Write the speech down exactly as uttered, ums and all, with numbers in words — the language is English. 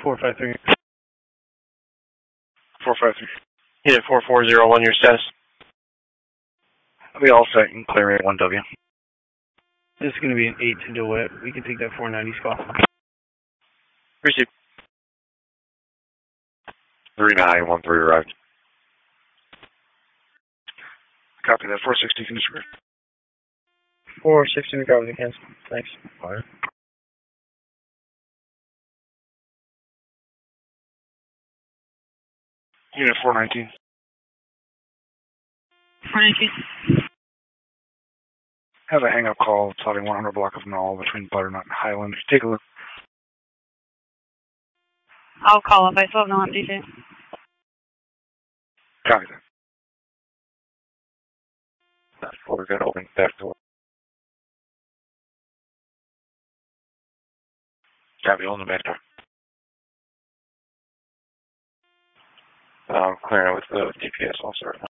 four five three. four five three. Hit four four zero one, your status. I'll be all set and clear rate one W. This is going to be an eight to DeWitt. We can take that four ninety spot. Receive. three nine one three arrived. Copy that. four sixty, finish square. four sixty, recover the cancel. Thanks. Fire. Unit four nineteen. four nineteen. Have a hang-up call plotting one hundred block of null between Butternut and Highland. Take a look. I'll call if I still have no update yet. Copy that. That's what we're going to open back door. Copy, on the back door. Um, clearing with the D P S also right now.